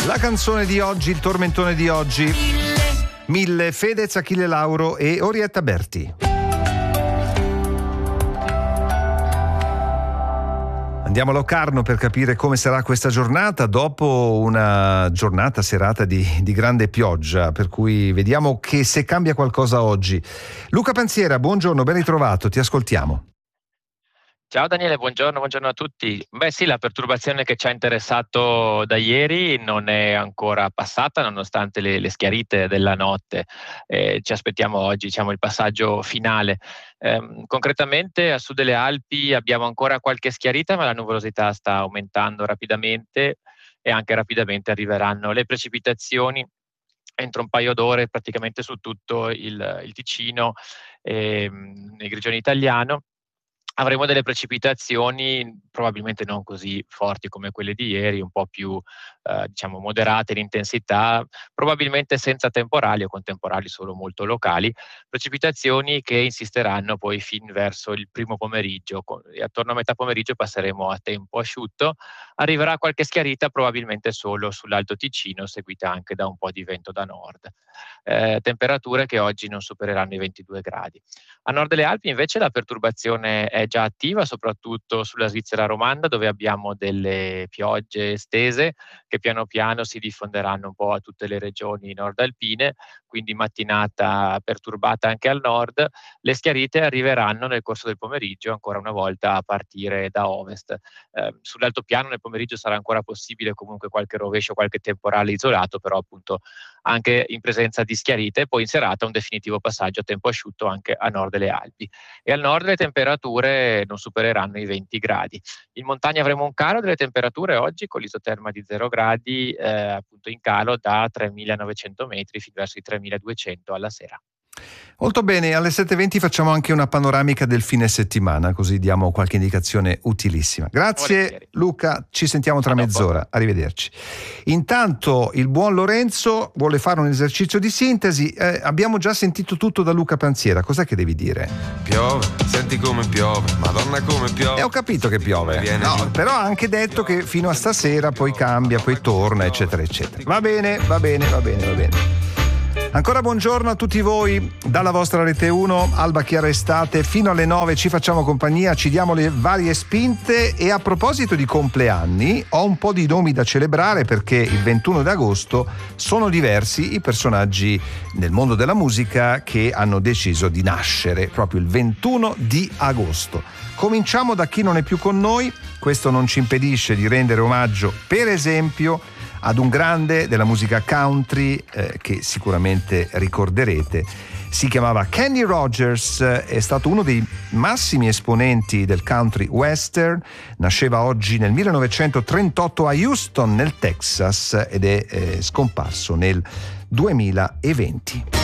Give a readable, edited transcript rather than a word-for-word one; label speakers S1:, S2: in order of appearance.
S1: La canzone di oggi, il tormentone di oggi. Mille, Fedez, Achille Lauro e Orietta Berti. Andiamo a Locarno per capire come sarà questa giornata dopo una giornata serata di grande pioggia, per cui vediamo che se cambia qualcosa oggi. Luca Panziera, buongiorno, ben ritrovato, ti ascoltiamo.
S2: Ciao Daniele, buongiorno a tutti. Beh sì, la perturbazione che ci ha interessato da ieri non è ancora passata nonostante le schiarite della notte. Ci aspettiamo oggi, diciamo, il passaggio finale. Concretamente a sud delle Alpi abbiamo ancora qualche schiarita, ma la nuvolosità sta aumentando rapidamente e anche rapidamente arriveranno le precipitazioni entro un paio d'ore praticamente su tutto il Ticino e nel Grigione italiano. Avremo delle precipitazioni probabilmente non così forti come quelle di ieri, un po' più diciamo moderate in intensità, probabilmente senza temporali o con temporali solo molto locali, precipitazioni che insisteranno poi fin verso il primo pomeriggio e attorno a metà pomeriggio passeremo a tempo asciutto, arriverà qualche schiarita probabilmente solo sull'Alto Ticino, seguita anche da un po' di vento da nord. Temperature che oggi non supereranno i 22 gradi. A nord delle Alpi invece la perturbazione è già attiva, soprattutto sulla Svizzera romanda, dove abbiamo delle piogge estese che piano piano si diffonderanno un po' a tutte le regioni nordalpine, quindi mattinata perturbata anche al nord. Le schiarite arriveranno nel corso del pomeriggio, ancora una volta a partire da ovest. Sull'altopiano nel pomeriggio sarà ancora possibile comunque qualche rovescio, qualche temporale isolato, però appunto anche in presenza di schiarite, e poi in serata un definitivo passaggio a tempo asciutto anche a nord delle Alpi. E al nord le temperature non supereranno i 20 gradi. In montagna avremo un calo delle temperature oggi con l'isoterma di 0 gradi, appunto in calo da 3.900 metri fino verso i 3.200 alla sera.
S1: Molto bene, alle 7:20 facciamo anche una panoramica del fine settimana, così diamo qualche indicazione utilissima. Grazie
S2: Volentieri.
S1: Luca, ci sentiamo tra mezz'ora, arrivederci. Intanto il buon Lorenzo vuole fare un esercizio di sintesi, abbiamo già sentito tutto da Luca Panziera, cos'è che devi dire?
S3: Piove, senti come piove, madonna come piove.
S1: Ho capito che piove, no, però ha anche detto che fino a stasera poi cambia, poi torna, eccetera, eccetera. Va bene. Ancora buongiorno a tutti voi dalla vostra Rete 1, Alba Chiara Estate, fino alle 9 ci facciamo compagnia, ci diamo le varie spinte e a proposito di compleanni ho un po' di nomi da celebrare perché il 21 di agosto sono diversi i personaggi nel mondo della musica che hanno deciso di nascere proprio il 21 di agosto. Cominciamo da chi non è più con noi, questo non ci impedisce di rendere omaggio per esempio ad un grande della musica country che sicuramente ricorderete. Si chiamava Kenny Rogers, è stato uno dei massimi esponenti del country western, nasceva oggi nel 1938 a Houston nel Texas ed è scomparso nel 2020.